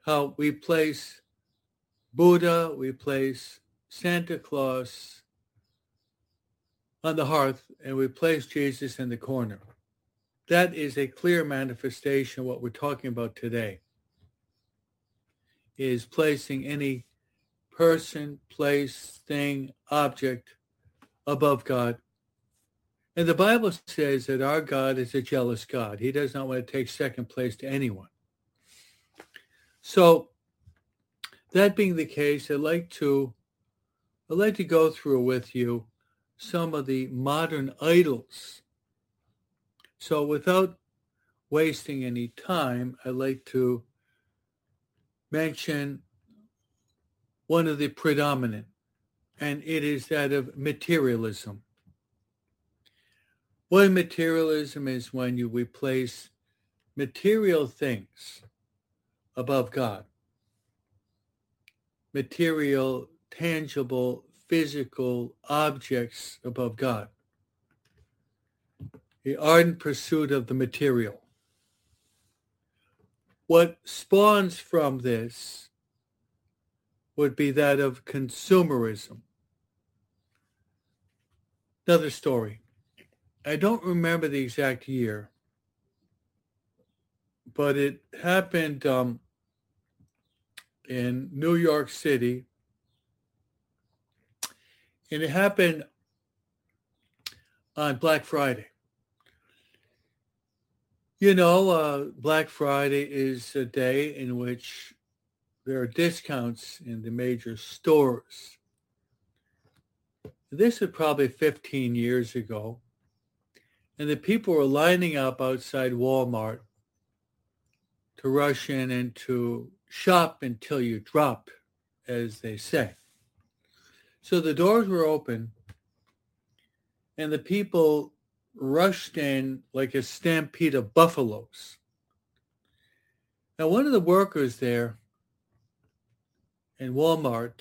how we place Buddha, we place Santa Claus on the hearth, and we place Jesus in the corner. That is a clear manifestation of what we're talking about today, is placing any person, place, thing, object above God. And the Bible says that our God is a jealous God. He does not want to take second place to anyone. So that being the case, I'd like to go through with you some of the modern idols. So without wasting any time, I'd like to mention one of the predominant, and it is that of materialism. What materialism is when we place material things above God. Material, tangible, physical objects above God. The ardent pursuit of the material. What spawns from this would be that of consumerism. Another story. I don't remember the exact year, but it happened in New York City, and it happened on Black Friday. You know, Black Friday is a day in which there are discounts in the major stores. This was probably 15 years ago, and the people were lining up outside Walmart to rush in and to shop until you drop, as they say. So the doors were open, and the people rushed in like a stampede of buffaloes. Now, one of the workers there in Walmart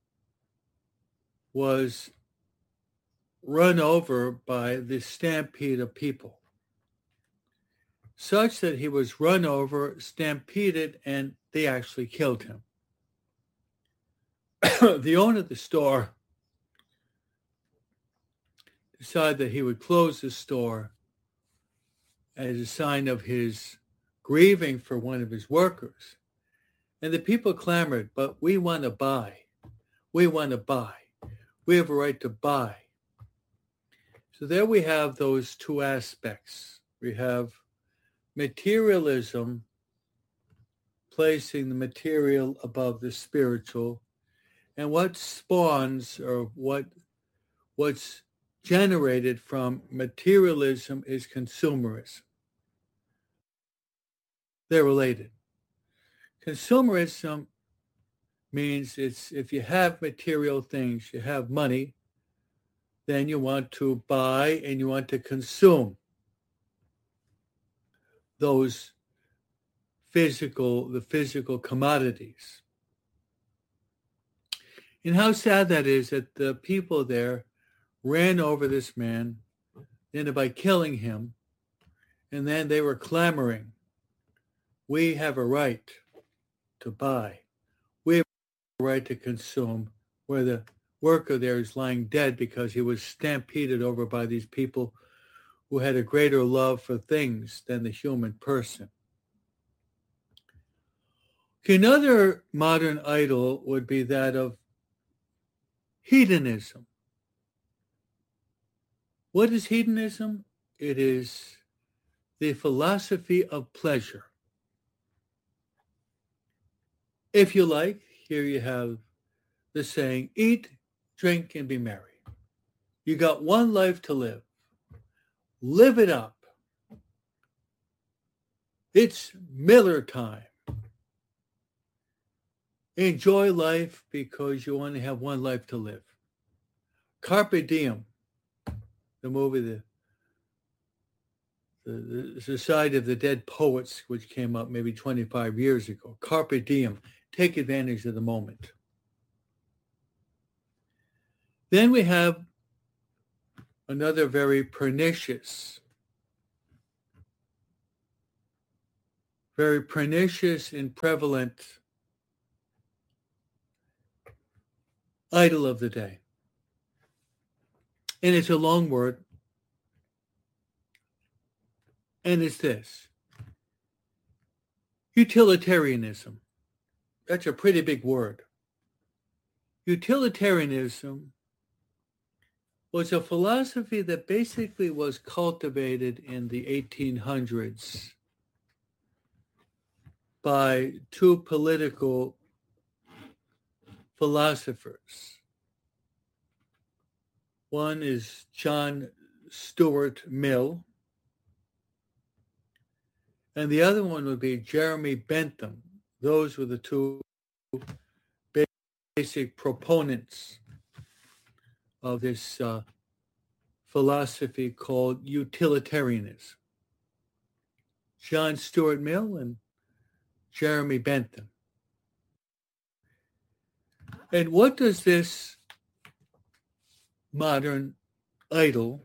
was run over by this stampede of people, such that he was run over, stampeded, and they actually killed him. The owner of the store decided that he would close the store as a sign of his grieving for one of his workers. And the people clamored, but we want to buy. We want to buy. We have a right to buy. So there we have those two aspects. We have materialism, placing the material above the spiritual, and what spawns or what's generated from materialism is consumerism. They're related. Consumerism means it's if you have material things, you have money, then you want to buy and you want to consume those the physical commodities. And how sad that is that the people there ran over this man, ended by killing him, and then they were clamoring, we have a right to buy. We have a right to consume, where the worker there is lying dead because he was stampeded over by these people who had a greater love for things than the human person. Another modern idol would be that of hedonism. What is hedonism? It is the philosophy of pleasure. If you like, here you have the saying, eat, drink, and be merry. You got one life to live. Live it up. It's Miller time. Enjoy life because you only have one life to live. Carpe diem, the movie, the Society of the Dead Poets, which came up maybe 25 years ago. Carpe diem, take advantage of the moment. Then we have another very pernicious and prevalent idol of the day. And it's a long word. And it's this. Utilitarianism. That's a pretty big word. Utilitarianism was a philosophy that basically was cultivated in the 1800s by two political philosophers. One is John Stuart Mill, and the other one would be Jeremy Bentham. Those were the two basic proponents of this philosophy called utilitarianism. John Stuart Mill and Jeremy Bentham. And what does this modern idol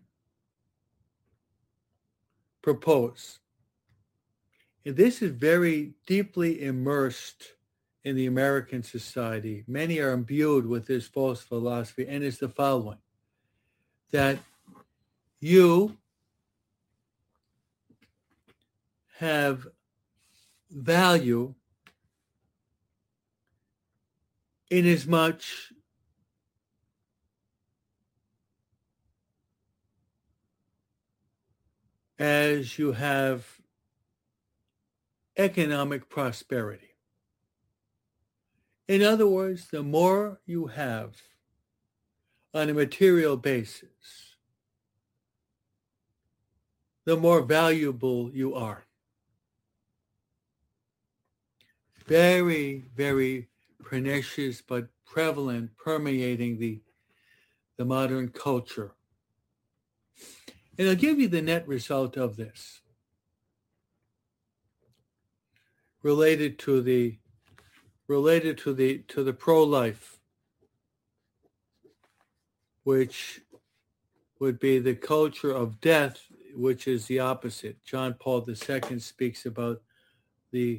propose? And this is very deeply immersed in the American society. Many are imbued with this false philosophy, and it's the following: that you have value inasmuch as you have economic prosperity. In other words, the more you have on a material basis, the more valuable you are. Very, very pernicious but prevalent, permeating the modern culture. And I'll give you the net result of this related to the pro-life, which would be the culture of death, which is the opposite. John Paul II speaks about the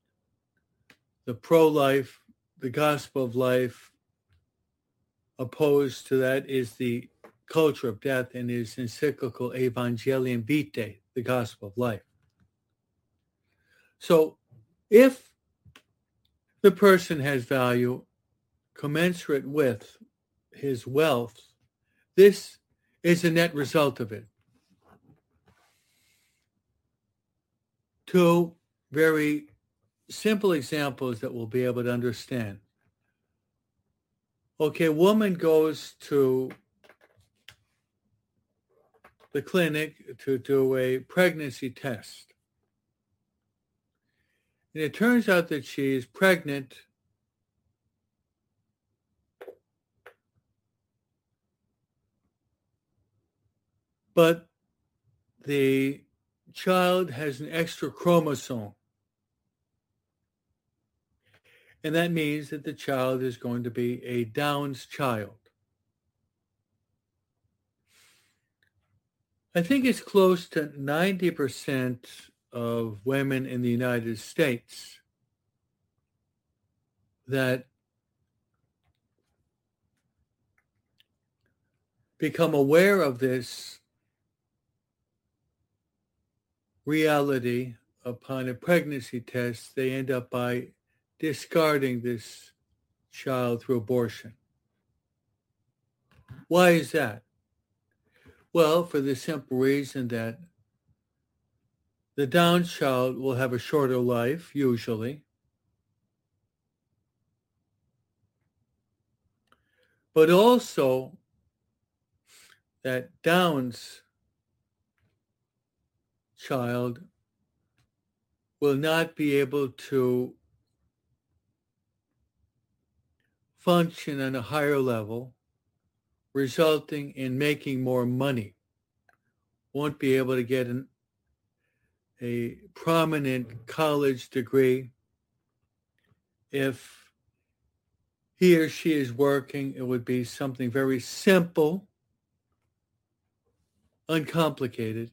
pro-life, the gospel of life. Opposed to that is the culture of death in his encyclical Evangelium Vitae, the gospel of life. So if the person has value commensurate with his wealth, this is a net result of it. Two very simple examples that we'll be able to understand. Okay, a woman goes to the clinic to do a pregnancy test. And it turns out that she's pregnant but the child has an extra chromosome. And that means that the child is going to be a Down's child. I think it's close to 90% of women in the United States that become aware of this reality upon a pregnancy test. They end up by discarding this child through abortion. Why is that? Well, for the simple reason that the Down child will have a shorter life, usually. But also that Down's child will not be able to function on a higher level, resulting in making more money. Won't be able to get a prominent college degree. If he or she is working, it would be something very simple, uncomplicated,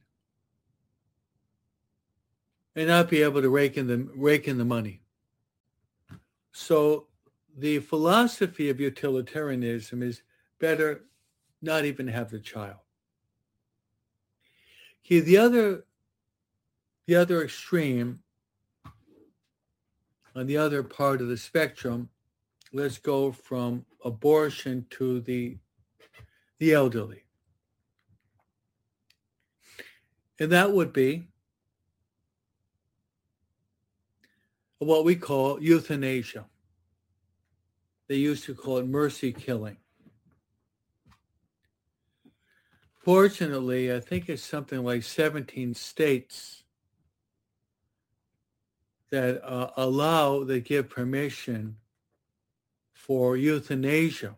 and not be able to rake in the money. So the philosophy of utilitarianism is better not even have the child. The other extreme, on the other part of the spectrum, let's go from abortion to the elderly. And that would be what we call euthanasia. They used to call it mercy killing. Fortunately, I think it's something like 17 states that that give permission for euthanasia.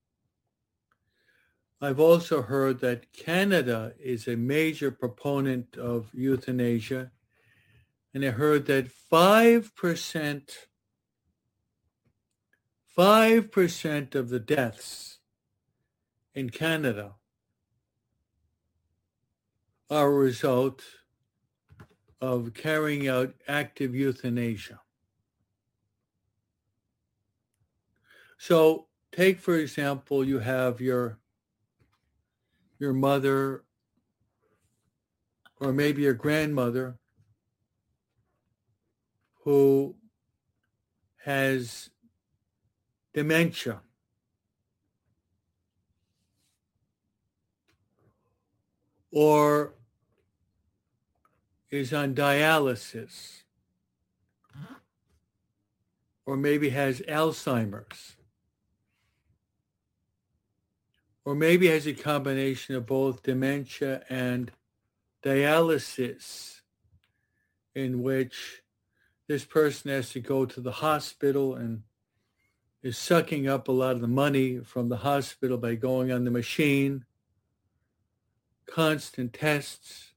I've also heard that Canada is a major proponent of euthanasia, and I heard that 5% of the deaths in Canada are a result of carrying out active euthanasia. So take, for example, you have your mother or maybe your grandmother who has dementia or is on dialysis or maybe has Alzheimer's or maybe has a combination of both dementia and dialysis, in which this person has to go to the hospital and is sucking up a lot of the money from the hospital by going on the machine, constant tests.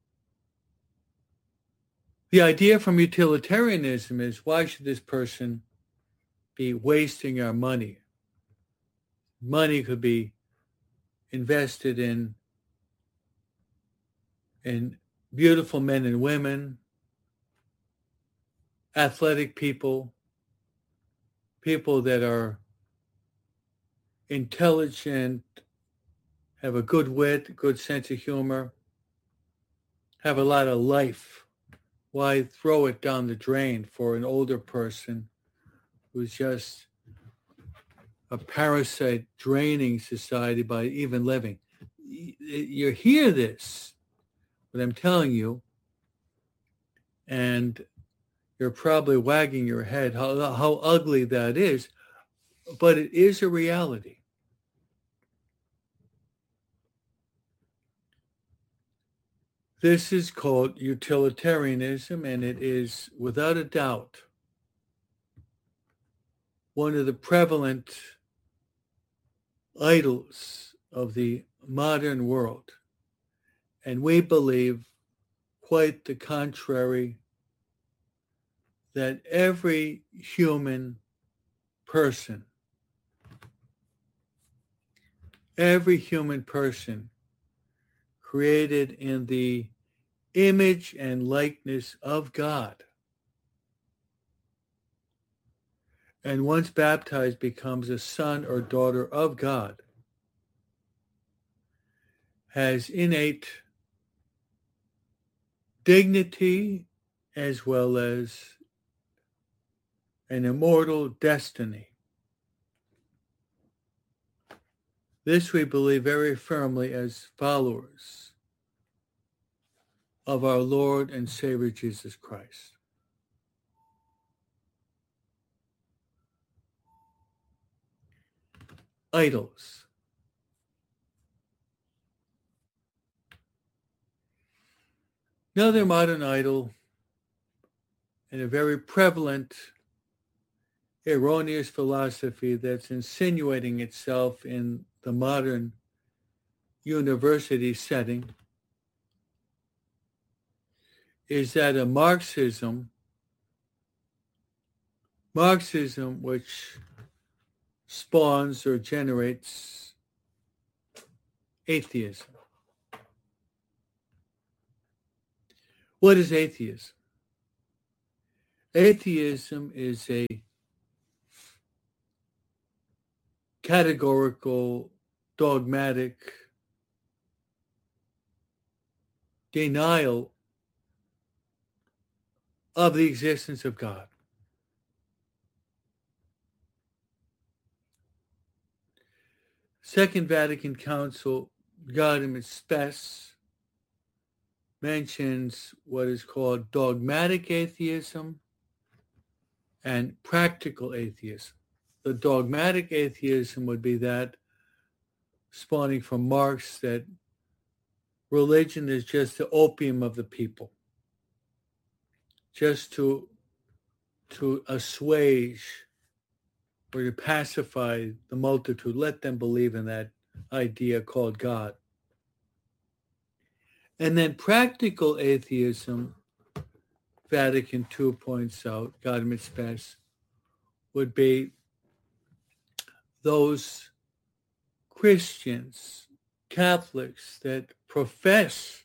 The idea from utilitarianism is, why should this person be wasting our money? Money could be invested in beautiful men and women, athletic people, people that are intelligent, have a good wit, good sense of humor, have a lot of life. Why throw it down the drain for an older person who's just a parasite draining society by even living? You hear this, what I'm telling you, and you're probably wagging your head how ugly that is, but it is a reality. This is called utilitarianism, and it is, without a doubt, one of the prevalent idols of the modern world. And we believe quite the contrary, that every human person created in the image and likeness of God, and once baptized becomes a son or daughter of God, has innate dignity as well as an immortal destiny. This we believe very firmly as followers of our Lord and Savior Jesus Christ. Idols. Another modern idol, and a very prevalent erroneous philosophy that's insinuating itself in the modern university setting, is that of Marxism which spawns or generates atheism. What is atheism? Atheism is a categorical, dogmatic denial of the existence of God. Second Vatican Council, Gaudium et Spes, mentions what is called dogmatic atheism and practical atheism. The dogmatic atheism would be that spawning from Marx, that religion is just the opium of the people, just to assuage or to pacify the multitude, let them believe in that idea called God. And then practical atheism, Vatican II points out, Gaudium et Spes, would be those Christians, Catholics that profess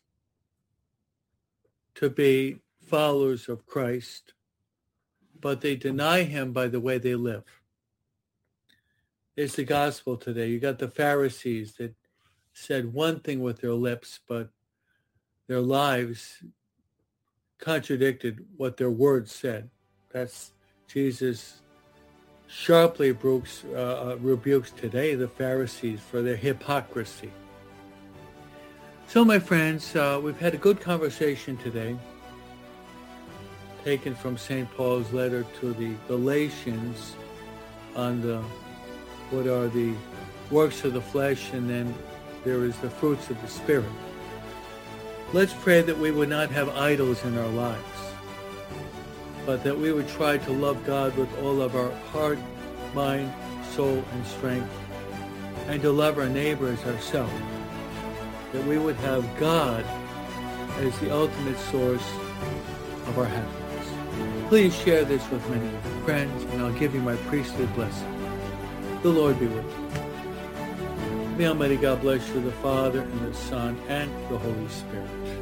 to be followers of Christ, but they deny him by the way they live. It's the gospel today. You got the Pharisees that said one thing with their lips, but their lives contradicted what their words said. That's Jesus sharply rebukes today the Pharisees for their hypocrisy. So, my friends, we've had a good conversation today, taken from St. Paul's letter to the Galatians on what are the works of the flesh, and then there is the fruits of the Spirit. Let's pray that we would not have idols in our lives, but that we would try to love God with all of our heart, mind, soul, and strength, and to love our neighbor as ourselves. That we would have God as the ultimate source of our happiness. Please share this with many of your friends, and I'll give you my priestly blessing. The Lord be with you. May Almighty God bless you, the Father, and the Son, and the Holy Spirit.